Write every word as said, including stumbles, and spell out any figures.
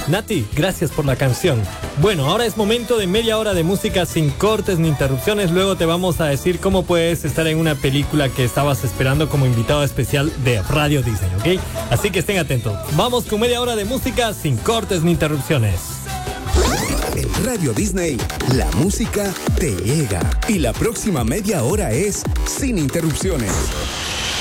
Nati, gracias por la canción. Bueno, ahora es momento de media hora de música sin cortes ni interrupciones. Luego te vamos a decir cómo puedes estar en una película que estabas esperando como invitado especial de Radio Disney, ¿ok? Así que estén atentos. Vamos con media hora de música sin cortes ni interrupciones. En Radio Disney, la música te llega. Y la próxima media hora es sin interrupciones.